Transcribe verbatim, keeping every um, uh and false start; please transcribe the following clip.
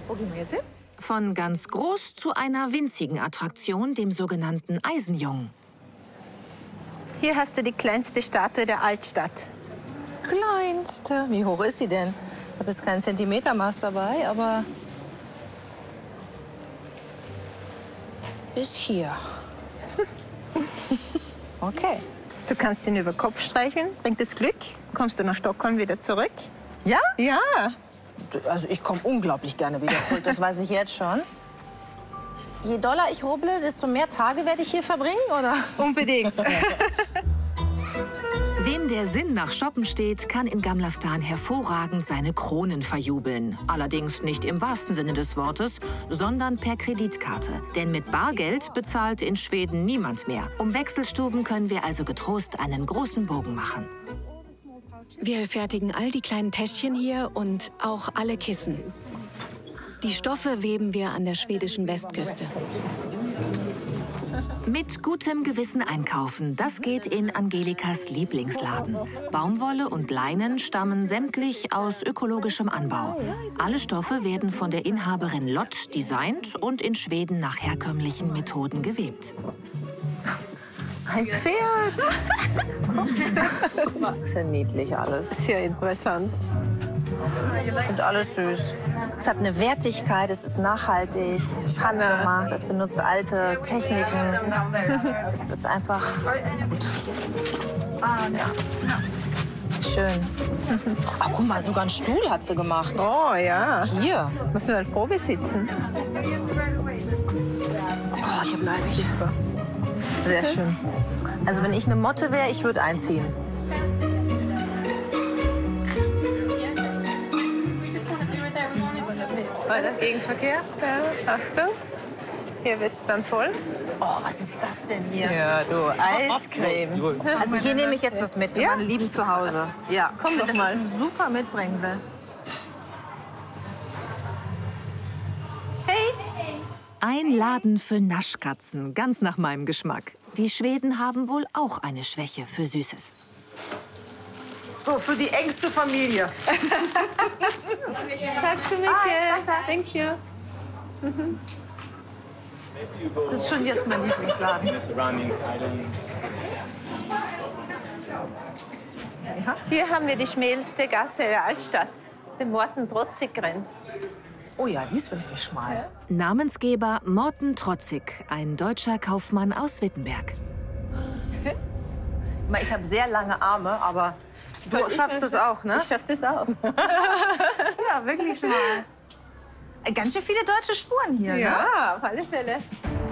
Wo gehen wir jetzt hin? Von ganz groß zu einer winzigen Attraktion, dem sogenannten Eisenjungen. Hier hast du die kleinste Statue der Altstadt. Kleinste? Wie hoch ist sie denn? Ich habe jetzt kein Zentimetermaß dabei, aber bis hier. Okay. Du kannst ihn über den Kopf streicheln, bringt es Glück. Kommst du nach Stockholm wieder zurück? Ja? Ja. Also ich komme unglaublich gerne wieder zurück, das weiß ich jetzt schon. Je doller ich ruble, desto mehr Tage werde ich hier verbringen, oder? Unbedingt. Wem der Sinn nach Shoppen steht, kann in Gamla Stan hervorragend seine Kronen verjubeln. Allerdings nicht im wahrsten Sinne des Wortes, sondern per Kreditkarte. Denn mit Bargeld bezahlt in Schweden niemand mehr. Um Wechselstuben können wir also getrost einen großen Bogen machen. Wir fertigen all die kleinen Täschchen hier und auch alle Kissen. Die Stoffe weben wir an der schwedischen Westküste. Mit gutem Gewissen einkaufen, das geht in Angelikas Lieblingsladen. Baumwolle und Leinen stammen sämtlich aus ökologischem Anbau. Alle Stoffe werden von der Inhaberin Lott designt und in Schweden nach herkömmlichen Methoden gewebt. Ein Pferd! Ist ja niedlich alles. Sehr interessant. Und alles süß. Es hat eine Wertigkeit, es ist nachhaltig, es ist handgemacht, es benutzt alte Techniken. Es ist einfach gut. Ah, ja. Schön. Ach, guck mal, sogar einen Stuhl hat sie gemacht. Oh ja. Hier. Musst du als Probe sitzen. Oh, ich hab leibig. Sehr schön. Also wenn ich eine Motte wäre, ich würde einziehen. Weiter Gegenverkehr. Ja, Achtung. Hier wird's dann voll. Oh, was ist das denn hier? Ja, du, Eiscreme. Also hier nehme ich jetzt was mit für Ja? meine Lieben zu Hause. Ja, Komm doch das mal. ist ein super Mitbringsel. Ein Laden für Naschkatzen, ganz nach meinem Geschmack. Die Schweden haben wohl auch eine Schwäche für Süßes. So, für die engste Familie. Tack så mycket. Thank you. Das ist schon jetzt mein Lieblingsladen. Hier haben wir die schmälste Gasse der Altstadt, den Morten Trotzig-Grenz. Oh ja, die ist wirklich schmal. Namensgeber Morten Trotzig, ein deutscher Kaufmann aus Wittenberg. Ich habe sehr lange Arme, aber du schaffst es auch, ne? Ich schaff das auch. Ja, wirklich schmal. Ganz schön viele deutsche Spuren hier, ne? Ja, auf alle Fälle.